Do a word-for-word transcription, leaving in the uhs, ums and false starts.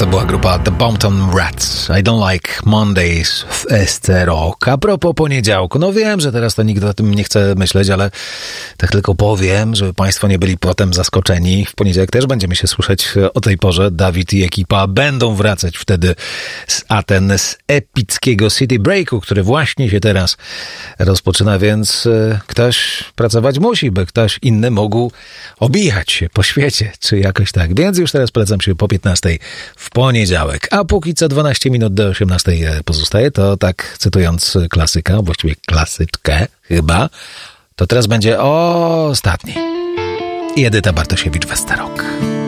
To była grupa The Bompton Rats. I don't like Mondays w S C Rock. A propos poniedziałku, no wiem, że teraz to nikt o tym nie chce myśleć, ale tak tylko powiem, żeby państwo nie byli potem zaskoczeni. W poniedziałek też będziemy się słyszeć o tej porze. Dawid i ekipa będą wracać wtedy z Aten, z epickiego City Breaku, który właśnie się teraz rozpoczyna, więc ktoś pracować musi, by ktoś inny mógł obijać się po świecie, czy jakoś tak. Więc już teraz polecam się po piętnastej w poniedziałek. A póki co dwanaście minut do osiemnastej pozostaje, to tak cytując klasyka, właściwie klasyczkę chyba, to teraz będzie ostatni. I Edyta Bartosiewicz, Westerok.